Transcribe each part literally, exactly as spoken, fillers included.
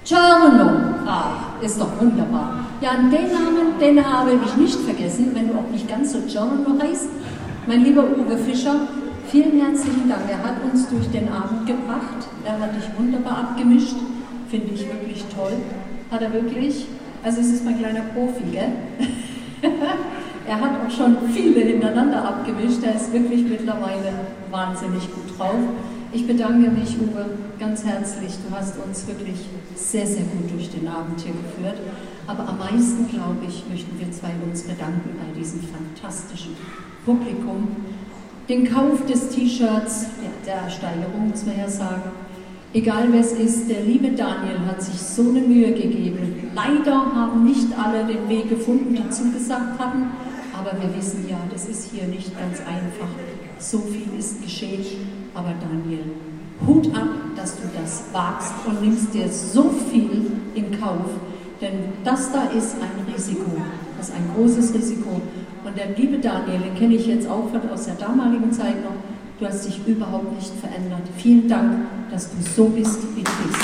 Giorno, ah, ist doch wunderbar. Ja, den Namen, den habe ich nicht vergessen, wenn du auch nicht ganz so Giorno heißt. Mein lieber Uwe Fischer, vielen herzlichen Dank. Er hat uns durch den Abend gebracht. Er hat dich wunderbar abgemischt. Finde ich wirklich toll. Hat er wirklich. Also es ist mein kleiner Profi, gell? Er hat auch schon viele hintereinander abgemischt. Er ist wirklich mittlerweile wahnsinnig gut drauf. Ich bedanke mich, Uwe, ganz herzlich. Du hast uns wirklich sehr, sehr gut durch den Abend hier geführt. Aber am meisten, glaube ich, möchten wir zwei uns bedanken bei diesem fantastischen Publikum. Den Kauf des T-Shirts, der Steigerung, muss man ja sagen. Egal wer es ist, der liebe Daniel hat sich so eine Mühe gegeben. Leider haben nicht alle den Weg gefunden, die zugesagt hatten. Aber wir wissen ja, das ist hier nicht ganz einfach. So viel ist geschehen. Aber Daniel, Hut ab, dass du das wagst und nimmst dir so viel in Kauf. Denn das da ist ein Risiko. Das ist ein großes Risiko. Und der liebe Daniel, den kenne ich jetzt auch von aus der damaligen Zeit noch. Du hast dich überhaupt nicht verändert. Vielen Dank, dass du so bist, wie du bist.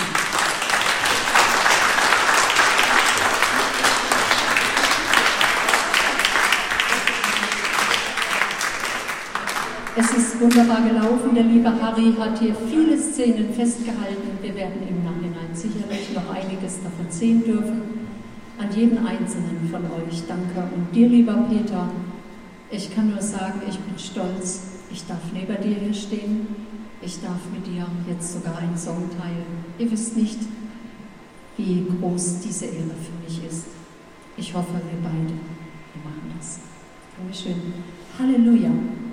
Es ist wunderbar gelaufen. Der liebe Harry hat hier viele Szenen festgehalten. Wir werden im Nachhinein sicherlich noch einiges davon sehen dürfen. An jeden Einzelnen von euch danke. Und dir, lieber Peter, ich kann nur sagen, ich bin stolz. Ich darf neben dir hier stehen. Ich darf mit dir jetzt sogar einen Song teilen. Ihr wisst nicht, wie groß diese Ehre für mich ist. Ich hoffe, wir beide, wir machen das. Dankeschön. Halleluja.